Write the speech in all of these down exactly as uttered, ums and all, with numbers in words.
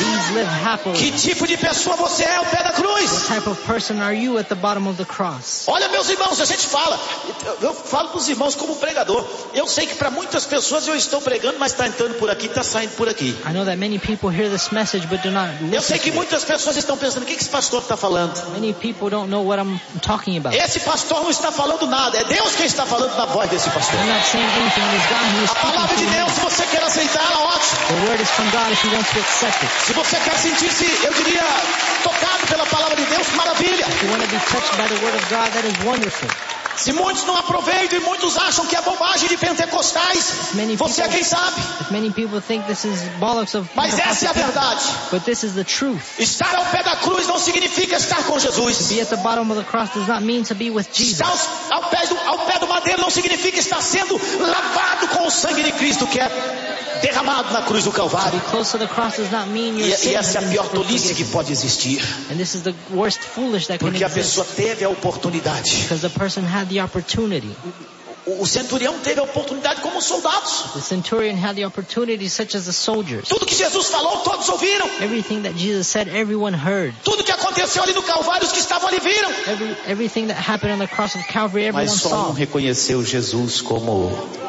These live happily. Que tipo de pessoa você é ao pé da cruz? What type of person are you at the bottom of the cross? Olha, meus irmãos, a gente fala, eu falo para os irmãos como pregador. Eu sei que para muitas pessoas eu estou pregando, mas está entrando por aqui, está saindo por aqui. I know that many people hear this message but do not Eu sei listen que to it. muitas pessoas estão pensando, o que esse pastor está falando? Many people don't know what I'm talking about. Esse pastor não está falando nada, é Deus quem está falando na voz desse pastor. I'm not saying anything. It is God who is A palavra speaking de to Deus, me. se você quer aceitá-la, ótimo. The word is from God if you want to accept it. Se você quer sentir-se, eu diria, tocado pela palavra de Deus, maravilha. If you want to be touched by the word of God, that is wonderful. Se muitos não aproveitam e muitos acham que é bobagem de pentecostais, Many você é people- quem sabe. If many people think this is bollocks of Mas essa é a verdade. but this is the truth. Estar ao pé da cruz não significa estar com Jesus. Be at the bottom of the cross does not mean to be with Jesus. Estar ao, ao pé do, ao pé do madeiro não significa estar sendo lavado com o sangue de Cristo que é derramado na cruz do Be Calvário. close to the cross does not mean your E, sin e has essa é a been pior tolice que forgiven. pode existir. And this is the worst foolish that can Porque a exist. pessoa teve a oportunidade. Because the person had the opportunity. O, o centurião teve a oportunidade como os soldados. The centurion had the opportunity such as the soldiers. Tudo que Jesus falou, todos ouviram. Everything that Jesus said, everyone heard. Tudo que aconteceu ali no Calvário, os que estavam ali viram. Every, everything that happened on the cross of Calvary, everyone Mas só saw. um reconheceu Jesus como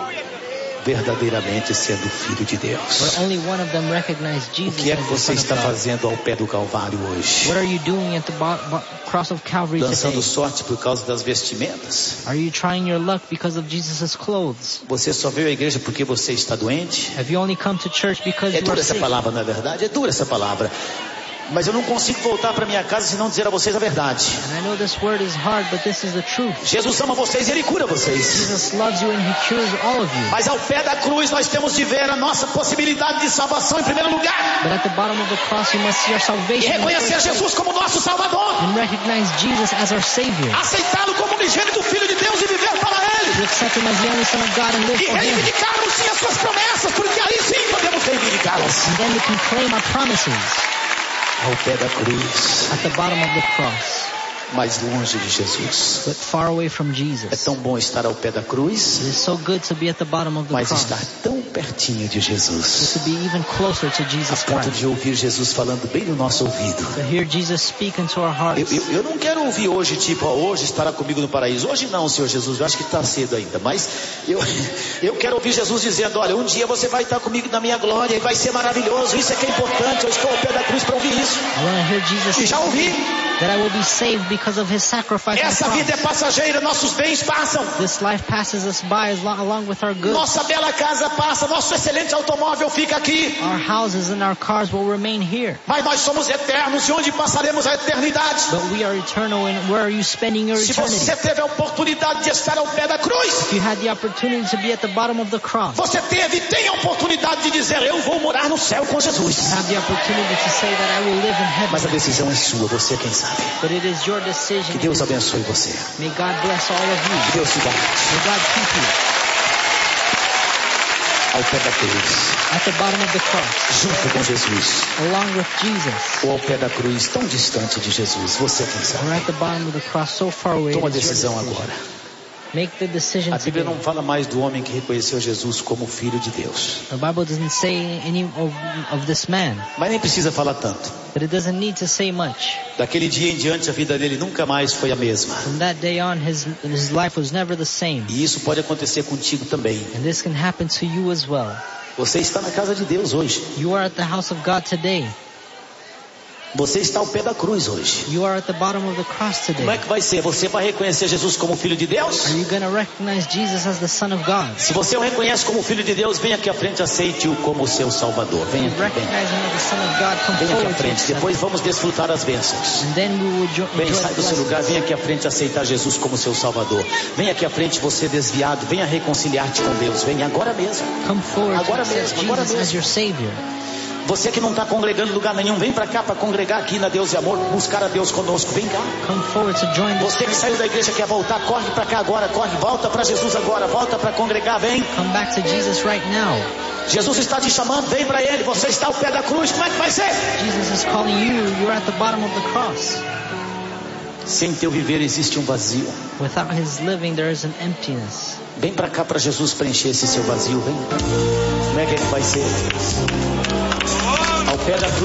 verdadeiramente sendo Filho de Deus. But only one of them recognized O Jesus que é as que the você Son of está God. fazendo ao pé do Calvário hoje? What are you doing at the bo- bo- cross of Calvary Dançando today? sorte por causa das vestimentas? Are you trying your luck because of Jesus' clothes? Você só veio à igreja porque você está doente? Have you only come to church because É you dura are essa sick? palavra, não é verdade? É dura essa palavra. Mas eu não consigo voltar para minha casa se não dizer a vocês a verdade. And I know this word is hard, but this is the truth. Jesus ama vocês e Ele cura vocês. Jesus loves you and He cures all of you. Mas ao pé da cruz nós temos de ver a nossa possibilidade de salvação em primeiro lugar. But at the bottom of the cross, you must see your E salvation in the reconhecer first place, Jesus como nosso Salvador. and recognize Jesus as our Savior. Aceitá-lo como unigênito Filho de Deus e viver para To Ele. accept Him as the only Son of God and live E for Him. reivindicarmos sim as suas promessas, porque aí sim podemos reivindicá-las. And then we can claim our promises Ao pé da cruz, at the bottom of the cross, mais longe de Jesus. but far away from É Jesus. tão bom estar ao pé da cruz, It is so good to be at the bottom of the mas cross, estar tão pertinho de Jesus, to be even closer to a Jesus ponto Christ, de ouvir Jesus falando bem no nosso ouvido. to hear Jesus speak into our Eu, hearts. eu, eu não quero ouvir hoje, tipo, ó, hoje estará comigo no paraíso. Hoje não, Senhor Jesus, eu acho que está cedo ainda. Mas eu, eu quero ouvir Jesus dizendo, olha, um dia você vai estar comigo na minha glória e vai ser maravilhoso. Isso é que é importante, eu estou ao pé da cruz para ouvir isso. I want to hear Jesus E já ouvi, that I will be saved because of His sacrifice on the essa vida é cross. passageira, nossos bens passam. This life passes us by as lo- along with our goods. Nossa bela casa passa, nosso excelente automóvel fica aqui. Our houses and our cars will remain here. Mas nós somos eternos e onde passaremos a eternidade? But we are eternal, and where are you spending your Se eternity? você teve a oportunidade de estar ao pé da cruz, If you had the opportunity to be at the bottom of the cross, você teve e tem a oportunidade de dizer, eu vou morar no céu com Jesus. have the opportunity to say that I will live in Mas a heaven. decisão é sua, você é quem sabe. But it is your decision. Que Deus abençoe você. May God bless all of Que you. Deus te guarde. May God keep you Ao pé da cruz, at the bottom of the cross, junto com Jesus. along with Jesus. Ou ao pé da cruz, tão distante de Jesus. Você é quem Or sabe. at the bottom of the cross, so far away. Toma a it is your decisão decision. agora. Make the decision A Bíblia today. não fala mais do homem que reconheceu Jesus como Filho de Deus. The Bible doesn't say any of, of this man, Mas nem precisa falar tanto. but it doesn't need to say much. Daquele dia em diante, a vida dele nunca mais foi a mesma. From that day on, his his life was never the same. E isso pode acontecer contigo também. And this can happen to you as well. Você está na casa de Deus hoje. You are at the house of God today. Você está ao pé da cruz hoje. You are at the bottom of the cross Como é today. que vai ser? Você vai reconhecer Jesus como Filho de Deus? Are you going to recognize Jesus as the Son of God? Se você o reconhece como Filho de Deus, venha aqui à frente, aceite-o como seu Salvador. Venha aqui, Recognize venha. him as the Son of God. Come Venha aqui à forward to frente. accept Depois him. vamos desfrutar as bênçãos. And then we will jo- Vem, enjoy sai the do seu lugar, blessings. vem aqui à frente aceitar Jesus como seu Salvador. Vem aqui à frente você desviado, venha reconciliar-te com Deus. Vem agora mesmo. Come forward to Agora accept mesmo, agora Jesus as mesmo. your Savior. Você que não está congregando em lugar nenhum, vem para cá para congregar aqui na Deus e Amor, buscar a Deus conosco. Vem cá. Come forward to join this. Você que saiu da igreja quer voltar, corre para cá agora, corre, volta para Jesus agora, volta para congregar, vem. Come back to Jesus right now. Jesus está te chamando, vem para Ele. Você está ao pé da cruz, como é que vai ser? Jesus is calling you. You're at the bottom of the cross. Sem teu viver existe um vazio. Without His living, there is an emptiness. Vem para cá para Jesus preencher esse seu vazio, vem. Como é que ele vai ser? Ao pé da cruz.